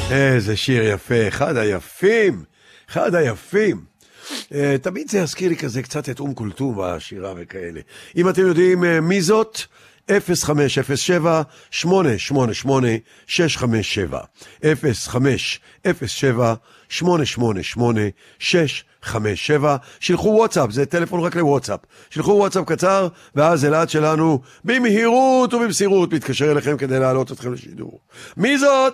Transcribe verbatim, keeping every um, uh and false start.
איזה שיר יפה, אחד היפים, אחד היפים. Uh, תמיד זה יזכיר לי כזה קצת את אום כולתום בשירה וכאלה. אם אתם יודעים uh, מי זאת, אפס חמש אפס שבע שמונה שמונה שמונה שש חמש שבע אפס חמש אפס שבע שמונה שמונה שמונה שש חמש שבע. שלחו וואטסאפ, זה טלפון רק לוואטסאפ. שלחו וואטסאפ קצר, ואז אלעד שלנו במהירות ובמסירות מתקשר אליכם כדי להעלות אתכם לשידור. מי זאת?